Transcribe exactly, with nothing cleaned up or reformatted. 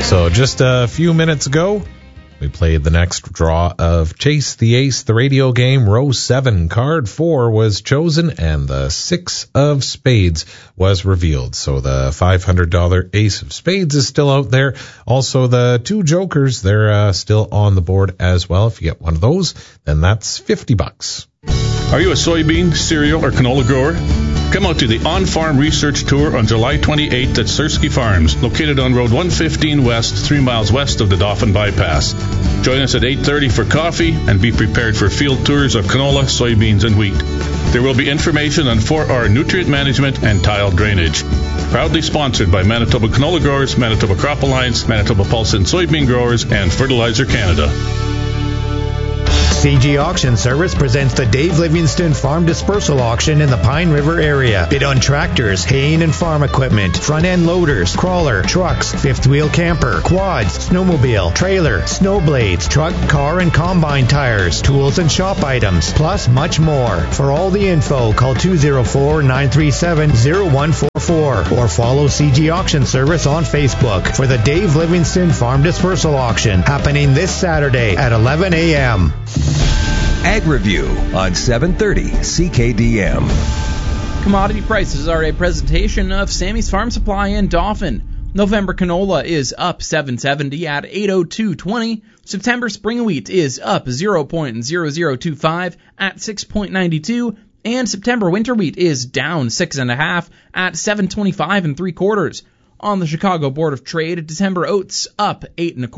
So just a few minutes ago, we played the next draw of Chase the Ace, the radio game. Row seven, card four was chosen, and the six of spades was revealed. So the five hundred dollars ace of spades is still out there. Also, the two jokers, they're uh, still on the board as well. If you get one of those, then that's fifty bucks. Are you a soybean, cereal, or canola grower? Come out to the On-Farm Research Tour on July twenty-eighth at Sersky Farms, located on Road one fifteen West, three miles west of the Dauphin Bypass. Join us at eight thirty for coffee and be prepared for field tours of canola, soybeans, and wheat. There will be information on four R nutrient management and tile drainage. Proudly sponsored by Manitoba Canola Growers, Manitoba Crop Alliance, Manitoba Pulse and Soybean Growers, and Fertilizer Canada. C G Auction Service presents the Dave Livingston Farm Dispersal Auction in the Pine River area. Bid on tractors, haying and farm equipment, front-end loaders, crawler, trucks, fifth-wheel camper, quads, snowmobile, trailer, snow blades, truck, car, and combine tires, tools and shop items, plus much more. For all the info, call two oh four, nine three seven, oh one four four or follow C G Auction Service on Facebook for the Dave Livingston Farm Dispersal Auction happening this Saturday at eleven a.m. Ag Review on seven thirty C K D M. Commodity prices are a presentation of Sammy's Farm Supply in Dauphin. November canola is up seven seventy at eight oh two twenty. September spring wheat is up zero point zero zero two five at six point nine two. And September winter wheat is down six and a half at seven twenty-five and three quarters. On the Chicago Board of Trade, December oats up eight and a quarter.